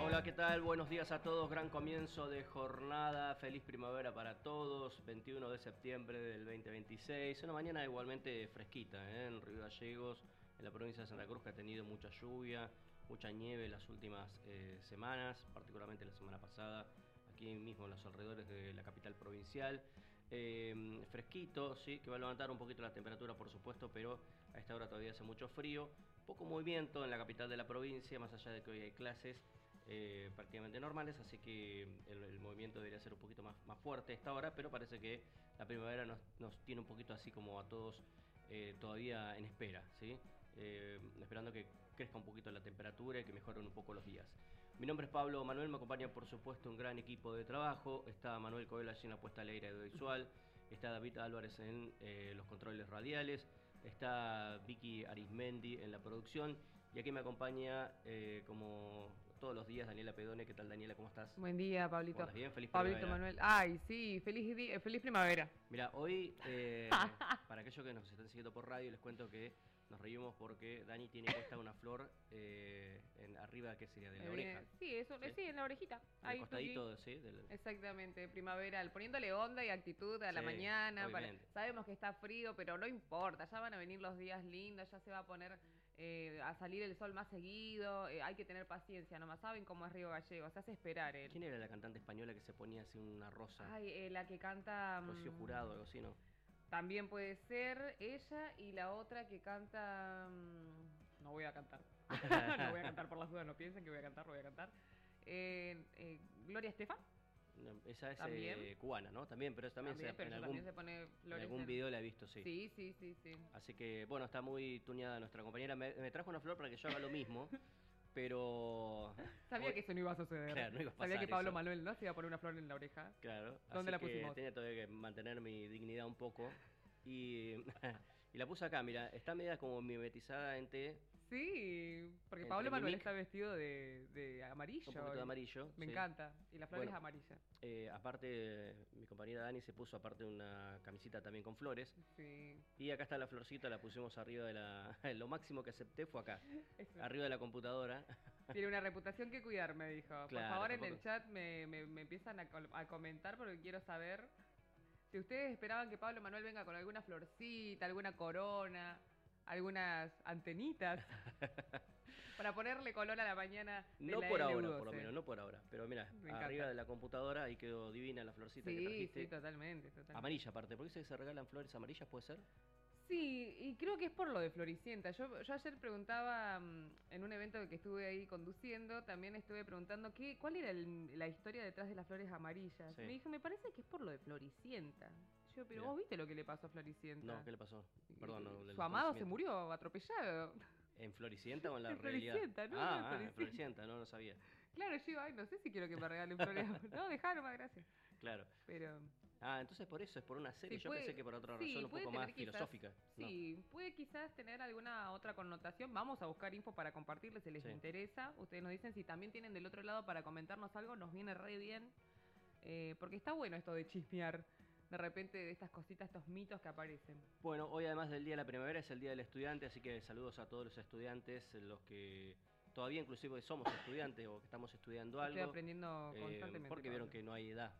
Hola, ¿qué tal? Buenos días a todos. Gran comienzo de jornada. Feliz primavera para todos. 21 de septiembre del 2026. Una mañana igualmente fresquita, en Río Gallegos, en la provincia de Santa Cruz, que ha tenido mucha lluvia, mucha nieve en las últimas semanas, particularmente la semana pasada, aquí mismo en los alrededores de la capital provincial. Fresquito, sí, que va a levantar un poquito la temperatura, por supuesto, pero a esta hora todavía hace mucho frío. Poco movimiento en la capital de la provincia, más allá de que hoy hay clases prácticamente normales, así que el movimiento debería ser un poquito más fuerte a esta hora, pero parece que la primavera nos tiene un poquito así como a todos todavía en espera, ¿sí? Esperando que crezca un poquito la temperatura y que mejoren un poco los días. Mi nombre es Pablo Manuel, me acompaña por supuesto un gran equipo de trabajo. Está Manuel Coelho allí en la puesta al aire audiovisual, está David Álvarez en los controles radiales, está Vicky Arismendi en la producción y aquí me acompaña como todos los días Daniela Pedone. ¿Qué tal, Daniela? ¿Cómo estás? Buen día, Pablito. ¿Cómo andas? ¿Bien? Feliz Pablito primavera. Manuel. Ay, sí, feliz primavera. Mira, hoy, para aquellos que nos están siguiendo por radio, les cuento que nos reímos porque Dani tiene puesta una flor arriba, ¿qué sería? De la oreja. Sí, eso, ¿Sí? sí, en la orejita. En el costadito, sí. Exactamente, primaveral, poniéndole onda y actitud a la mañana. Sabemos que está frío, pero no importa, ya van a venir los días lindos, ya se va a poner a salir el sol más seguido. Hay que tener paciencia nomás, saben cómo es Río Gallegos, se hace esperar. ¿Quién era la cantante española que se ponía así una rosa? Ay, la que canta... Rocío Jurado, algo así, ¿no? También puede ser ella y la otra que canta... No voy a cantar. No voy a cantar por las dudas, no piensen que voy a cantar, no voy a cantar. Gloria Estefan. No, esa es cubana, ¿no? También, pero también se pone flores en algún video la he visto, sí. Sí. Así que, bueno, está muy tuñada nuestra compañera. Me trajo una flor para que yo haga lo mismo, pero... Sabía que eso no iba a suceder. Claro, no iba a pasar. Sabía que Pablo eso. Manuel no se iba a poner una flor en la oreja. Claro. ¿Dónde la pusimos? Tenía todavía que mantener mi dignidad un poco. Y la puse acá, mira, está media como mimetizada en té. Sí, porque Pablo Manuel está vestido de amarillo. Un poquito de amarillo. Me encanta. Y la flor es amarilla. Aparte, mi compañera Dani se puso aparte una camisita también con flores. Sí. Y acá está la florcita, la pusimos arriba de la... Lo máximo que acepté fue acá, arriba de la computadora. Tiene una reputación que cuidar, me dijo. Claro, por favor, en el chat me empiezan a comentar porque quiero saber si ustedes esperaban que Pablo Manuel venga con alguna florcita, alguna corona, algunas antenitas para ponerle color a la mañana de no la por LU12. ahora, por lo menos, no por ahora. Pero mira, arriba de la computadora ahí quedó divina la florcita que trajiste. Sí, totalmente. Amarilla aparte, ¿por qué se regalan flores amarillas? ¿Puede ser? Sí, y creo que es por lo de Floricienta. Yo ayer preguntaba en un evento que estuve ahí conduciendo, también estuve preguntando cuál era la historia detrás de las flores amarillas. Sí. Me dijo, me parece que es por lo de Floricienta. Yo, pero vos viste lo que le pasó a Floricienta. No, ¿qué le pasó? Perdón. Su amado se murió atropellado. ¿En Floricienta o en la en realidad? Floricienta, ¿no? En Floricienta, no lo sabía. Claro, yo digo, ay, no sé si quiero que me regalen flores. No, dejá nomás, gracias. Claro. Pero... entonces por eso, es por una serie. Yo pensé que por otra razón un poco más filosófica. Sí, puede quizás tener alguna otra connotación. Vamos a buscar info para compartirles si les interesa. Ustedes nos dicen si también tienen del otro lado para comentarnos algo, nos viene re bien. Porque está bueno esto de chismear de repente de estas cositas, estos mitos que aparecen. Bueno, hoy además del Día de la Primavera es el Día del Estudiante, así que saludos a todos los estudiantes, los que todavía inclusive somos estudiantes o que estamos estudiando algo. Estoy aprendiendo constantemente. Porque vieron que no hay edad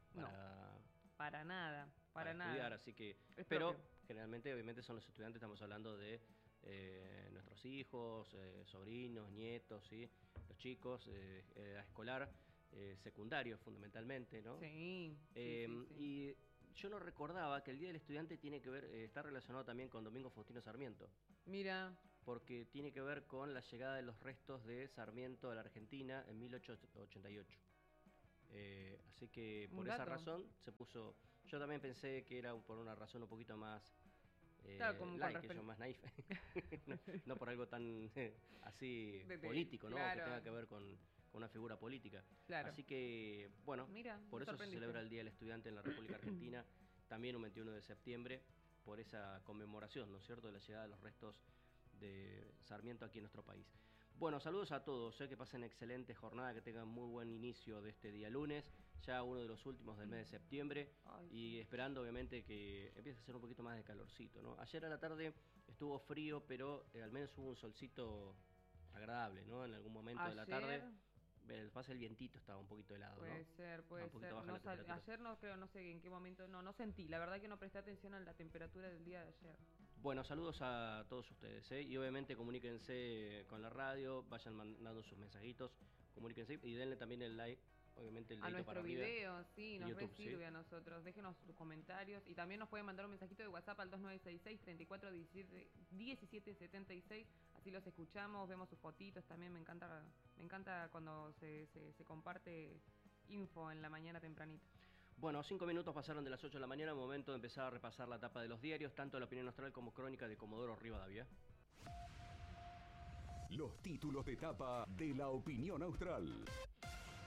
para nada, para estudiar, así que... Pero generalmente, obviamente, son los estudiantes, estamos hablando de nuestros hijos, sobrinos, nietos, ¿sí? Los chicos, edad escolar, secundario fundamentalmente, ¿no? Sí, sí. Y yo no recordaba que el Día del Estudiante tiene que ver, está relacionado también con Domingo Faustino Sarmiento. Mira. Porque tiene que ver con la llegada de los restos de Sarmiento a la Argentina en 1888. Así que por esa razón se puso... Yo también pensé que era por una razón un poquito más... claro, como más naif. no por algo tan así político, ¿no? Claro. Que tenga que ver con una figura política. Claro. Así que, bueno, mira, por eso se celebra el Día del Estudiante en la República Argentina, también un 21 de septiembre, por esa conmemoración, ¿no es cierto?, de la llegada de los restos de Sarmiento aquí en nuestro país. Bueno, saludos a todos, que pasen excelente jornada, que tengan muy buen inicio de este día lunes, ya uno de los últimos del mes de septiembre. Ay, y esperando obviamente que empiece a hacer un poquito más de calorcito, ¿no? Ayer a la tarde estuvo frío, pero al menos hubo un solcito agradable, ¿no? En algún momento de la tarde Pasa el vientito, estaba un poquito helado, puede ¿no? ser, puede Un poquito ser. baja No la temperatura. ayer no creo, no sé en qué momento, no sentí. La verdad que no presté atención a la temperatura del día de ayer. Bueno, saludos a todos ustedes, ¿eh? Y obviamente comuníquense con la radio, vayan mandando sus mensajitos, comuníquense y denle también el like, obviamente el A dedito para nuestro arriba. video, sí, Y nos YouTube, sirve ¿sí? a nosotros. Déjenos sus comentarios y también nos pueden mandar un mensajito de WhatsApp al 2966-341776. Así los escuchamos, vemos sus fotitos. También me encanta cuando se comparte info en la mañana tempranito. Bueno, 5 minutos pasaron de las 8 de la mañana, momento de empezar a repasar la tapa de los diarios, tanto La Opinión Austral como Crónica de Comodoro Rivadavia. Los títulos de tapa de La Opinión Austral.